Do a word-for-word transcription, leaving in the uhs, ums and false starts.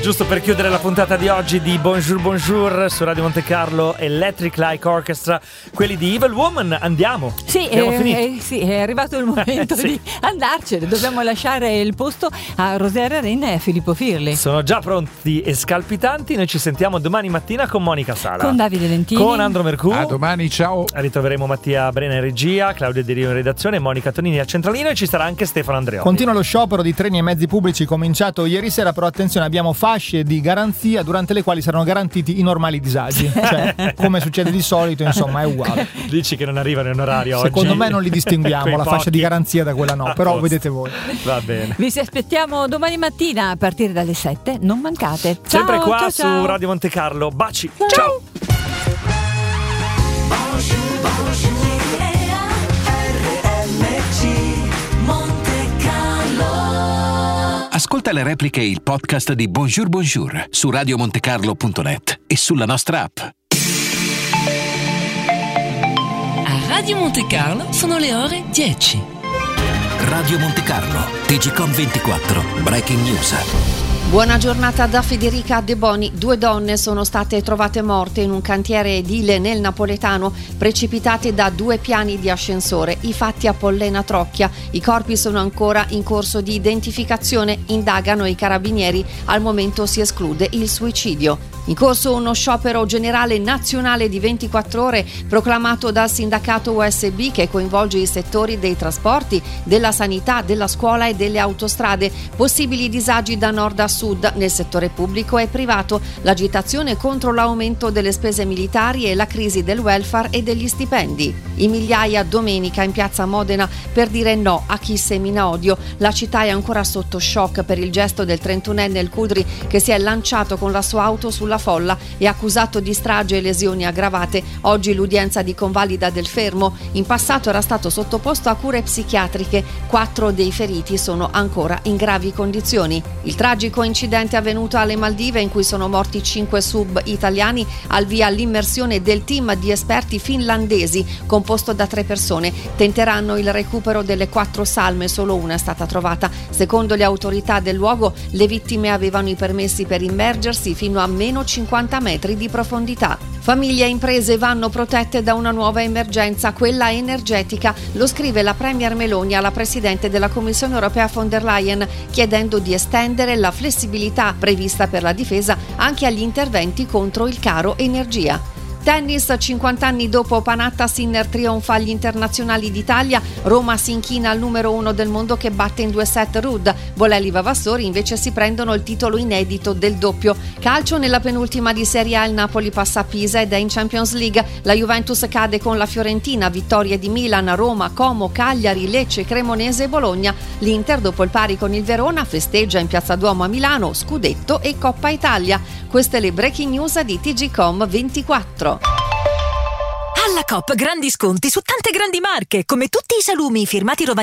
Giusto per chiudere la puntata di oggi di Bonjour Bonjour su Radio Monte Carlo Electric Light Orchestra, quelli di Evil Woman, andiamo. Sì, Abbiamo eh, finito. eh, sì, è arrivato il momento Sì. di andarcene. Dobbiamo lasciare il posto a Rosaria Renna e a Filippo Firli. Sono già pronti e scalpitanti. Noi ci sentiamo domani mattina con Monica Sala, Con Davide Lentini, con Andro Mercù. A domani, ciao. Ritroveremo Mattia Brena in regia, Claudio De Rio in redazione, Monica Tonini al centralino e ci sarà anche Stefano Andreotti. Continua lo sciopero di treni e mezzi pubblici cominciato ieri sera, però attenzione, abbiamo fasce di garanzia durante le quali saranno garantiti i normali disagi, cioè come succede di solito, insomma è uguale. Dici che non arrivano in orario oggi? Secondo me non li distinguiamo, Quei la pochi. fascia di garanzia da quella no, A però posto. vedete voi. Va bene. vi aspettiamo domani mattina a partire dalle sette, non mancate. Ciao, Sempre qua ciao, su ciao. Radio Monte Carlo. Baci. Ciao. Ciao. Ascolta le repliche e il podcast di Bonjour Bonjour su radiomontecarlo punto net e sulla nostra app. A Radio Monte Carlo sono le ore dieci. Radio Monte Carlo, T G Com ventiquattro, Breaking News. Buona giornata da Federica De Boni. Due donne sono state trovate morte in un cantiere edile nel napoletano, precipitate da due piani di ascensore. I fatti a Pollena Trocchia. I corpi sono ancora in corso di identificazione. Indagano i carabinieri. Al momento si esclude il suicidio. In corso uno sciopero generale nazionale di ventiquattro ore proclamato dal sindacato U S B che coinvolge i settori dei trasporti, della sanità, della scuola e delle autostrade. Possibili disagi da nord a sud nel settore pubblico e privato, l'agitazione contro l'aumento delle spese militari e la crisi del welfare e degli stipendi. In migliaia domenica in piazza Modena per dire no a chi semina odio. La città è ancora sotto shock per il gesto del trentunenne El Cudri che si è lanciato con la sua auto sulla folla e accusato di strage e lesioni aggravate. Oggi l'udienza di convalida del fermo. In passato era stato sottoposto a cure psichiatriche. Quattro dei feriti sono ancora in gravi condizioni. Il tragico incidente avvenuto alle Maldive in cui sono morti cinque sub italiani al via l'immersione del team di esperti finlandesi composto da tre persone. Tenteranno il recupero delle quattro salme, solo una è stata trovata. Secondo le autorità del luogo le vittime avevano i permessi per immergersi fino a meno cinquanta metri di profondità. Famiglie e imprese vanno protette da una nuova emergenza, quella energetica. Lo scrive la Premier Meloni alla Presidente della Commissione Europea von der Leyen, chiedendo di estendere la flessibilità prevista per la difesa anche agli interventi contro il caro energia. Tennis, cinquanta anni dopo Panatta, Sinner trionfa agli internazionali d'Italia. Roma si inchina al numero uno del mondo che batte in due set Ruud. Bolelli e Vavassori invece si prendono il titolo inedito del doppio. Calcio, nella penultima di Serie A il Napoli passa a Pisa ed è in Champions League. La Juventus cade con la Fiorentina, vittorie di Milan, Roma, Como, Cagliari, Lecce, Cremonese e Bologna. L'Inter, dopo il pari con il Verona, festeggia in Piazza Duomo a Milano, scudetto e Coppa Italia. Queste le breaking news di T G Com ventiquattro. Alla Coop grandi sconti su tante grandi marche, come tutti i salumi firmati Rovagnoli